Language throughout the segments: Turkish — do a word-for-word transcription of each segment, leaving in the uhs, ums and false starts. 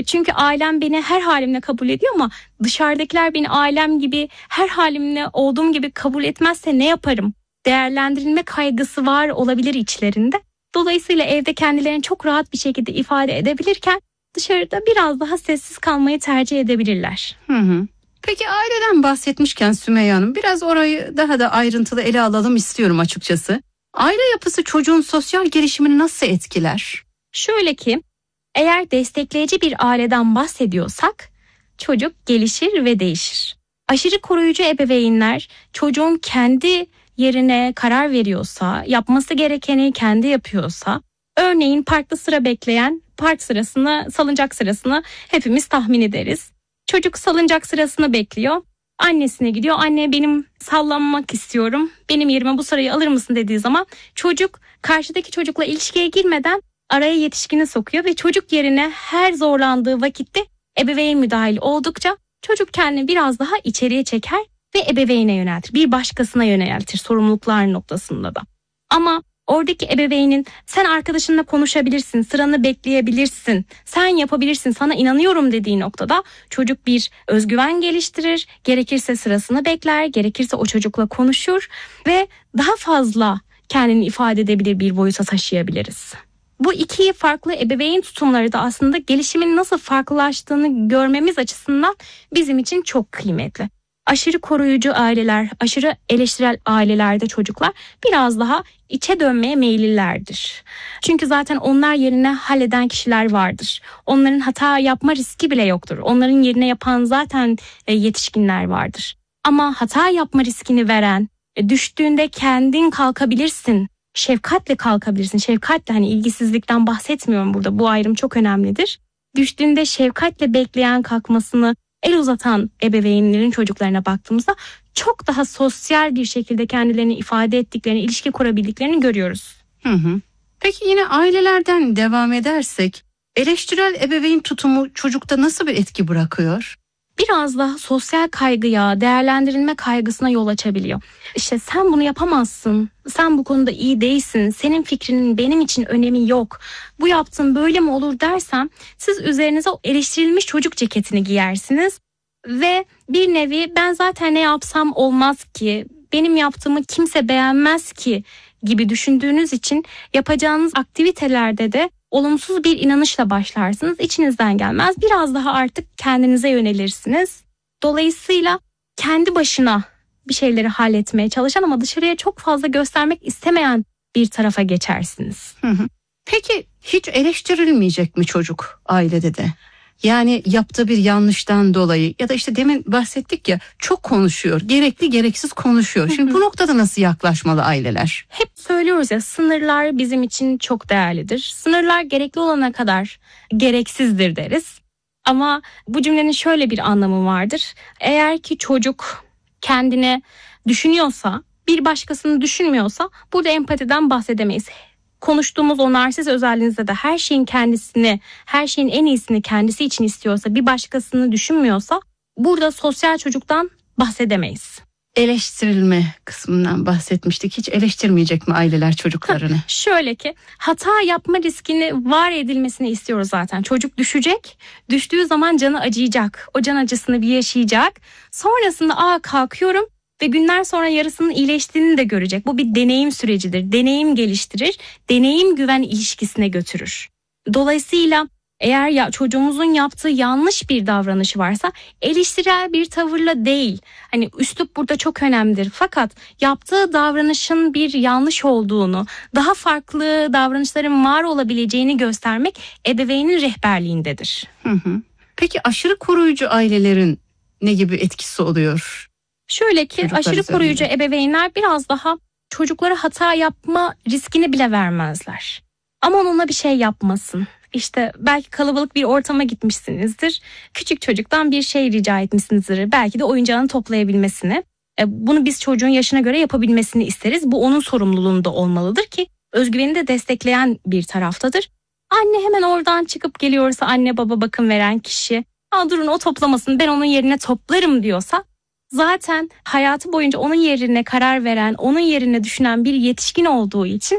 Çünkü ailem beni her halimle kabul ediyor ama dışarıdakiler beni ailem gibi her halimle olduğum gibi kabul etmezse ne yaparım? Değerlendirilme kaygısı var olabilir içlerinde. Dolayısıyla evde kendilerini çok rahat bir şekilde ifade edebilirken dışarıda biraz daha sessiz kalmayı tercih edebilirler. Hı hı. Peki aileden bahsetmişken Sümeyye Hanım, biraz orayı daha da ayrıntılı ele alalım istiyorum açıkçası. Aile yapısı çocuğun sosyal gelişimini nasıl etkiler? Şöyle ki, eğer destekleyici bir aileden bahsediyorsak çocuk gelişir ve değişir. Aşırı koruyucu ebeveynler çocuğun kendi yerine karar veriyorsa, yapması gerekeni kendi yapıyorsa, örneğin parkta sıra bekleyen park sırasını, salıncak sırasını hepimiz tahmin ederiz. Çocuk salıncak sırasını bekliyor. Annesine gidiyor. Anne, benim sallanmak istiyorum. Benim yerime bu sırayı alır mısın dediği zaman çocuk karşıdaki çocukla ilişkiye girmeden araya yetişkini sokuyor ve çocuk yerine her zorlandığı vakitte ebeveyn müdahil oldukça çocuk kendini biraz daha içeriye çeker ve ebeveyne yöneltir. Bir başkasına yöneltir sorumluluklar noktasında da. Ama oradaki ebeveynin sen arkadaşınla konuşabilirsin, sıranı bekleyebilirsin, sen yapabilirsin, sana inanıyorum dediği noktada çocuk bir özgüven geliştirir, gerekirse sırasını bekler, gerekirse o çocukla konuşur ve daha fazla kendini ifade edebilir bir boyuta taşıyabiliriz. Bu iki farklı ebeveyn tutumları da aslında gelişimin nasıl farklılaştığını görmemiz açısından bizim için çok kıymetli. Aşırı koruyucu aileler, aşırı eleştirel ailelerde çocuklar biraz daha içe dönmeye meyillilerdir. Çünkü zaten onlar yerine halleden kişiler vardır. Onların hata yapma riski bile yoktur. Onların yerine yapan zaten yetişkinler vardır. Ama hata yapma riskini veren, düştüğünde kendin kalkabilirsin, şefkatle kalkabilirsin. Şefkatle, hani ilgisizlikten bahsetmiyorum burada. Bu ayrım çok önemlidir. Düştüğünde şefkatle bekleyen, kalkmasını el uzatan ebeveynlerin çocuklarına baktığımızda çok daha sosyal bir şekilde kendilerini ifade ettiklerini, ilişki kurabildiklerini görüyoruz. Hı hı. Peki yine ailelerden devam edersek, eleştirel ebeveyn tutumu çocukta nasıl bir etki bırakıyor? Biraz daha sosyal kaygıya, değerlendirilme kaygısına yol açabiliyor. İşte sen bunu yapamazsın, sen bu konuda iyi değilsin, senin fikrinin benim için önemi yok, bu yaptığın böyle mi olur dersem siz üzerinize o eleştirilmiş çocuk ceketini giyersiniz ve bir nevi ben zaten ne yapsam olmaz ki, benim yaptığımı kimse beğenmez ki gibi düşündüğünüz için yapacağınız aktivitelerde de olumsuz bir inanışla başlarsınız. İçinizden gelmez. Biraz daha artık kendinize yönelirsiniz. Dolayısıyla kendi başına bir şeyleri halletmeye çalışan ama dışarıya çok fazla göstermek istemeyen bir tarafa geçersiniz. Hı hı. Peki hiç eleştirilmeyecek mi çocuk ailede de? Yani yaptığı bir yanlıştan dolayı ya da işte demin bahsettik ya, çok konuşuyor, gerekli gereksiz konuşuyor. Şimdi bu noktada nasıl yaklaşmalı aileler? Hep söylüyoruz ya, sınırlar bizim için çok değerlidir. Sınırlar gerekli olana kadar gereksizdir deriz. Ama bu cümlenin şöyle bir anlamı vardır. Eğer ki çocuk kendine düşünüyorsa, bir başkasını düşünmüyorsa burada empatiden bahsedemeyiz. Konuştuğumuz o narsist özelliğinizde de her şeyin kendisini, her şeyin en iyisini kendisi için istiyorsa, bir başkasını düşünmüyorsa burada sosyal çocuktan bahsedemeyiz. Eleştirilme kısmından bahsetmiştik. Hiç eleştirmeyecek mi aileler çocuklarını? Şöyle ki, hata yapma riskini var edilmesini istiyoruz zaten. Çocuk düşecek, düştüğü zaman canı acıyacak. O can acısını bir yaşayacak. Sonrasında aa kalkıyorum ve günler sonra yarısının iyileştiğini de görecek. Bu bir deneyim sürecidir. Deneyim geliştirir, deneyim güven ilişkisine götürür. Dolayısıyla eğer ya çocuğumuzun yaptığı yanlış bir davranışı varsa eleştirel bir tavırla değil. Hani üslup burada çok önemlidir. Fakat yaptığı davranışın bir yanlış olduğunu, daha farklı davranışların var olabileceğini göstermek ebeveynin rehberliğindedir. Hı hı. Peki aşırı koruyucu ailelerin ne gibi etkisi oluyor? Şöyle ki, Çocuklar aşırı üzerinde. koruyucu ebeveynler biraz daha çocuklara hata yapma riskini bile vermezler. Ama onunla bir şey yapmasın. İşte belki kalabalık bir ortama gitmişsinizdir. Küçük çocuktan bir şey rica etmişsinizdir. Belki de oyuncağını toplayabilmesini. Bunu biz çocuğun yaşına göre yapabilmesini isteriz. Bu onun sorumluluğunda olmalıdır ki özgüveni de destekleyen bir taraftadır. Anne hemen oradan çıkıp geliyorsa, anne baba bakım veren kişi, "Aa, durun o toplamasın, ben onun yerine toplarım" diyorsa, zaten hayatı boyunca onun yerine karar veren, onun yerine düşünen bir yetişkin olduğu için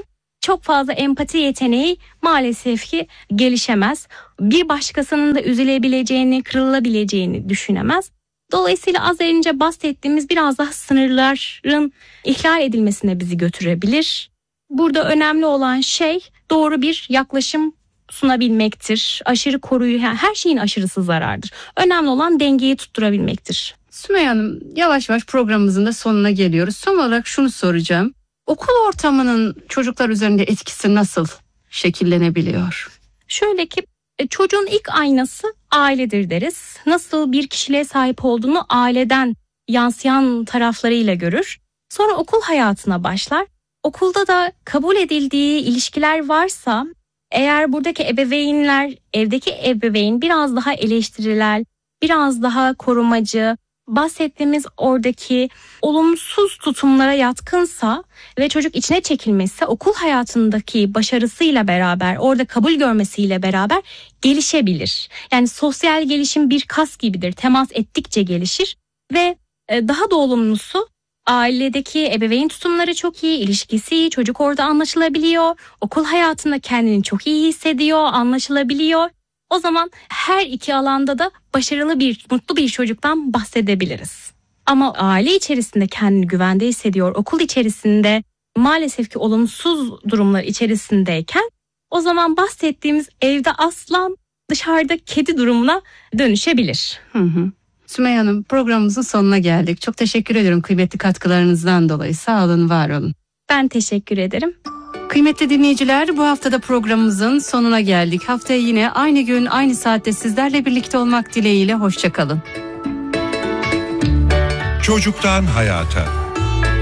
çok fazla empati yeteneği maalesef ki gelişemez. Bir başkasının da üzülebileceğini, kırılabileceğini düşünemez. Dolayısıyla az önce bahsettiğimiz biraz daha sınırların ihlal edilmesine bizi götürebilir. Burada önemli olan şey doğru bir yaklaşım sunabilmektir. Aşırı koruyucu, yani her şeyin aşırısı zarardır. Önemli olan dengeyi tutturabilmektir. Sümeyye Hanım, yavaş yavaş programımızın da sonuna geliyoruz. Son olarak şunu soracağım. Okul ortamının çocuklar üzerinde etkisi nasıl şekillenebiliyor? Şöyle ki çocuğun ilk aynası ailedir deriz. Nasıl bir kişiliğe sahip olduğunu aileden yansıyan taraflarıyla görür. Sonra okul hayatına başlar. Okulda da kabul edildiği ilişkiler varsa, eğer buradaki ebeveynler, evdeki ebeveyn biraz daha eleştiriler, biraz daha korumacı, bahsettiğimiz oradaki olumsuz tutumlara yatkınsa ve çocuk içine çekilmişse, okul hayatındaki başarısıyla beraber, orada kabul görmesiyle beraber gelişebilir. Yani sosyal gelişim bir kas gibidir. Temas ettikçe gelişir ve daha da olumlusu, ailedeki ebeveyn tutumları çok iyi, ilişkisi iyi, çocuk orada anlaşılabiliyor. Okul hayatında kendini çok iyi hissediyor, anlaşılabiliyor. O zaman her iki alanda da başarılı bir, mutlu bir çocuktan bahsedebiliriz. Ama aile içerisinde kendini güvende hissediyor, okul içerisinde maalesef ki olumsuz durumlar içerisindeyken, o zaman bahsettiğimiz evde aslan, dışarıda kedi durumuna dönüşebilir. Hı hı. Sümeyye Hanım, programımızın sonuna geldik. Çok teşekkür ederim kıymetli katkılarınızdan dolayı. Sağ olun, var olun. Ben teşekkür ederim. Kıymetli dinleyiciler, bu haftada programımızın sonuna geldik. Haftaya yine aynı gün aynı saatte sizlerle birlikte olmak dileğiyle. Hoşça kalın. Çocuktan hayata.